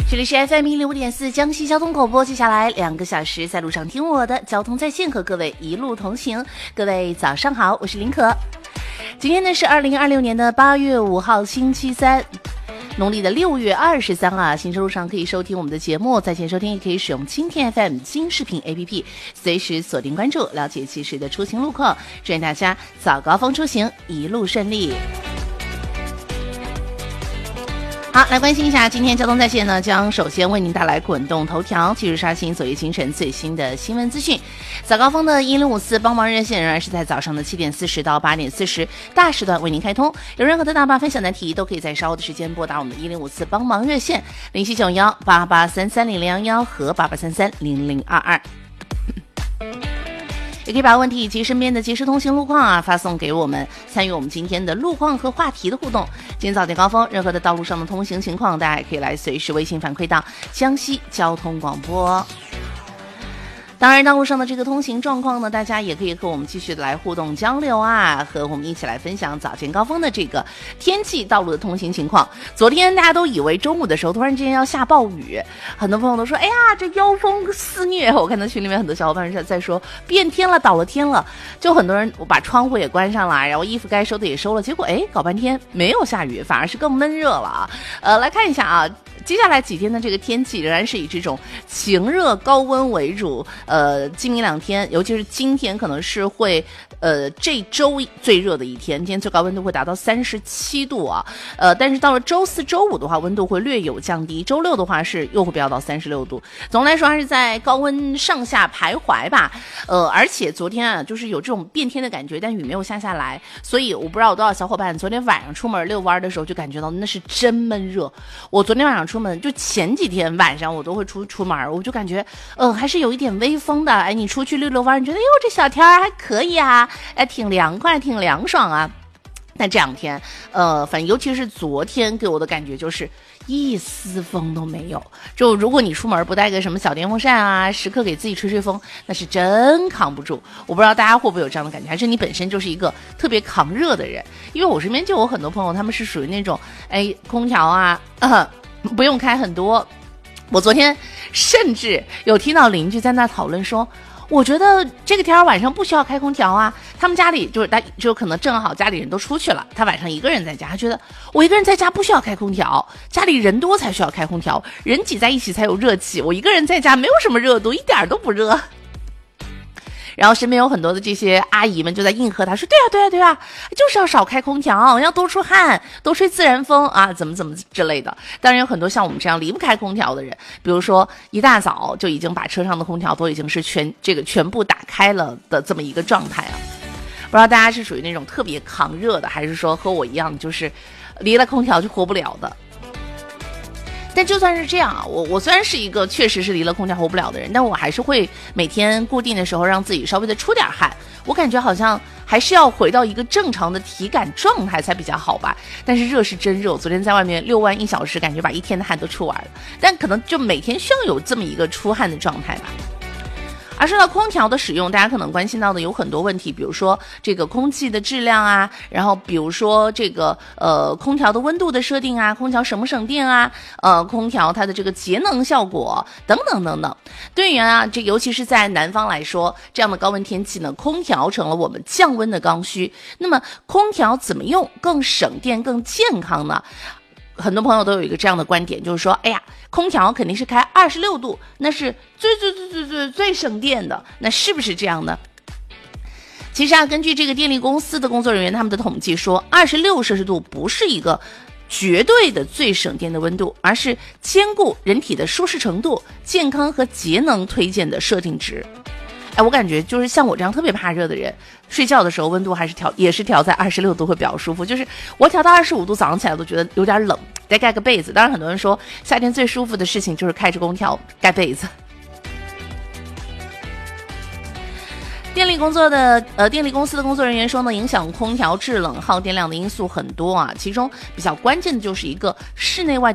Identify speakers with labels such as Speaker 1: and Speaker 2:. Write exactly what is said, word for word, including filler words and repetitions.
Speaker 1: 这里是 F M 一零五点四江西交通广播，接下来两个小时在路上听我的交通在线，和各位一路同行。各位早上好，我是林可。今天呢是二零二六年的八月五号星期三，农历的六月二十三啊。行车路上可以收听我们的节目，在线收听也可以使用蜻蜓 F M 新视频 A P P， 随时锁定关注，了解及时的出行路况，祝愿大家早高峰出行一路顺利。好，来关心一下今天交通在线呢，将首先为您带来滚动头条、技术刷新、昨夜清晨最新的新闻资讯。早高峰的一零五四帮忙热线仍然是在早上的七点四十到八点四十大时段为您开通，有任何的大巴分享难题都可以在稍后的时间拨打我们的一零五四帮忙热线零七九幺八八三三零零幺幺和八八三三零零二二。也可以把问题以及身边的即时通行路况啊发送给我们，参与我们今天的路况和话题的互动。今天早点高峰，任何的道路上的通行情况，大家也可以来随时微信反馈到江西交通广播。当然，道路上的这个通行状况呢，大家也可以和我们继续的来互动交流啊，和我们一起来分享早间高峰的这个天气、道路的通行情况。昨天大家都以为中午的时候突然之间要下暴雨，很多朋友都说：“哎呀，这妖风肆虐！”我看到群里面很多小伙伴在说变天了、倒了天了，就很多人我把窗户也关上了，然后衣服该收的也收了，结果哎，搞半天没有下雨，反而是更闷热了啊。呃，来看一下啊。接下来几天的这个天气仍然是以这种晴热高温为主，呃，今明两天，尤其是今天可能是会，呃，这周最热的一天，今天最高温度会达到三十七度啊，呃，但是到了周四周五的话，温度会略有降低，周六的话是又会飙到三十六度，总的来说还是在高温上下徘徊吧，呃，而且昨天啊，就是有这种变天的感觉，但雨没有下下来，所以我不知道有多少小伙伴昨天晚上出门遛弯的时候就感觉到那是真闷热，我昨天晚上出门就前几天晚上我都会出出门，我就感觉呃还是有一点微风的，哎，你出去溜溜弯，你觉得哟这小天还可以啊，哎挺凉快挺凉爽啊。但这两天呃反正尤其是昨天给我的感觉就是一丝风都没有，就如果你出门不带个什么小电风扇啊，时刻给自己吹吹风，那是真扛不住。我不知道大家会不会有这样的感觉，还是你本身就是一个特别扛热的人。因为我身边就有很多朋友，他们是属于那种哎空调啊、呃、不用开很多。我昨天甚至有听到邻居在那讨论说，我觉得这个天晚上不需要开空调啊，他们家里就是他就可能正好家里人都出去了，他晚上一个人在家，他觉得我一个人在家不需要开空调，家里人多才需要开空调，人挤在一起才有热气，我一个人在家没有什么热度，一点都不热。然后身边有很多的这些阿姨们就在应和他，说对啊对啊对啊，就是要少开空调，要多出汗，多吹自然风啊，怎么怎么之类的。当然有很多像我们这样离不开空调的人，比如说一大早就已经把车上的空调都已经是全这个全部打开了的这么一个状态啊。不知道大家是属于那种特别抗热的，还是说和我一样就是离了空调就活不了的。但就算是这样啊，我我虽然是一个确实是离了空调活不了的人，但我还是会每天固定的时候让自己稍微的出点汗，我感觉好像还是要回到一个正常的体感状态才比较好吧。但是热是真热，我昨天在外面遛弯一小时，感觉把一天的汗都出完了，但可能就每天需要有这么一个出汗的状态吧。而说到空调的使用，大家可能关心到的有很多问题，比如说这个空气的质量啊，然后比如说这个呃空调的温度的设定啊，空调省不省电啊，呃空调它的这个节能效果等等等等。对于啊这尤其是在南方来说，这样的高温天气呢，空调成了我们降温的刚需。那么空调怎么用更省电更健康呢？很多朋友都有一个这样的观点，就是说哎呀，空调肯定是开二十六度，那是最最最最最最省电的，那是不是这样呢？其实啊，根据这个电力公司的工作人员他们的统计说，二十六摄氏度不是一个绝对的最省电的温度，而是兼顾人体的舒适程度、健康和节能推荐的设定值。哎，我感觉就是像我这样特别怕热的人，睡觉的时候温度还是调也是调在二十六度会比较舒服，就是我调到二十五度早上起来都觉得有点冷，得盖个被子。当然很多人说夏天最舒服的事情就是开着空调盖被子。电力工作的呃，电力公司的工作人员说呢，影响空调制冷耗电量的因素很多啊，其中比较关键的就是一个室内外